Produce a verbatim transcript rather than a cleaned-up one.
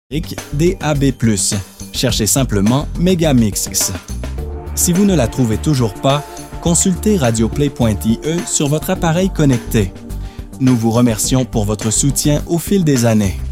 D A B plus. Cherchez simplement Megamix. Si vous ne la trouvez toujours pas, consultez radioplay point I E sur votre appareil connecté. Nous vous remercions pour votre soutien au fil des années.